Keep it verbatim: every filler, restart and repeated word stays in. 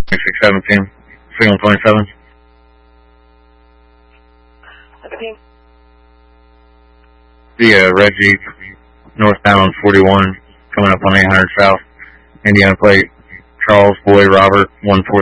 twenty-six seventeen, signal twenty-seven. seventeen. The uh, red Jeep, northbound on forty-one, coming up on eight hundred south, Indiana plate, Charles Boy Robert, one four